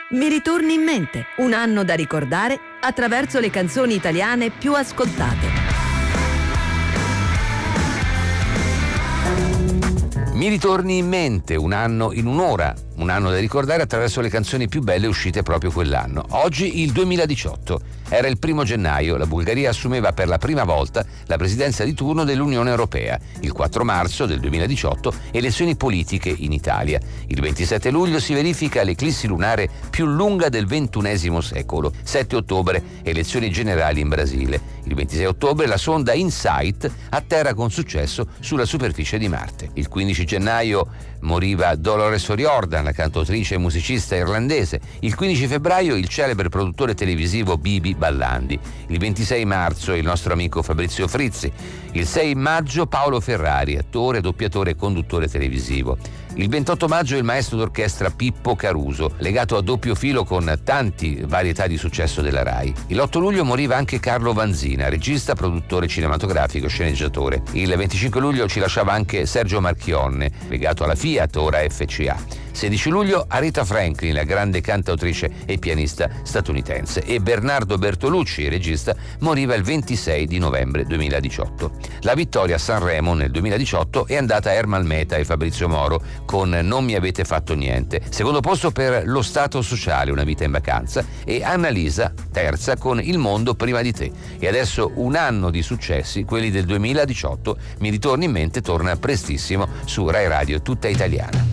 Mi ritorni in mente, un anno da ricordare attraverso le canzoni italiane più ascoltate. Mi ritorni in mente, un anno in un'ora, un anno da ricordare attraverso le canzoni più belle uscite proprio quell'anno. Oggi il 2018. Era il 1 gennaio, la Bulgaria assumeva per la prima volta la presidenza di turno dell'Unione Europea. Il 4 marzo del 2018, elezioni politiche in Italia. Il 27 luglio si verifica l'eclissi lunare più lunga del XXI secolo. 7 ottobre, elezioni generali in Brasile. Il 26 ottobre la sonda InSight atterra con successo sulla superficie di Marte. Il 15 gennaio moriva Dolores O'Riordan, la cantautrice e musicista irlandese. Il 15 febbraio il celebre produttore televisivo Bibi Ballandi. Il 26 marzo il nostro amico Fabrizio Frizzi. Il 6 maggio Paolo Ferrari, attore, doppiatore e conduttore televisivo. Il 28 maggio il maestro d'orchestra Pippo Caruso, legato a doppio filo con tanti varietà di successo della RAI. Il 8 luglio moriva anche Carlo Vanzina, regista, produttore cinematografico, sceneggiatore. Il 25 luglio ci lasciava anche Sergio Marchionne, legato alla Fiat, ora FCA. 16 luglio Aretha Franklin, la grande cantautrice e pianista statunitense, e Bernardo Bertolucci, regista, moriva il 26 di novembre 2018. La vittoria a Sanremo nel 2018 è andata a Ermal Meta e Fabrizio Moro con Non mi avete fatto niente. Secondo posto per Lo Stato Sociale, una vita in vacanza, e Annalisa terza con Il mondo prima di te. E adesso un anno di successi, quelli del 2018, Mi ritorni in mente torna prestissimo su Rai Radio tutta italiana.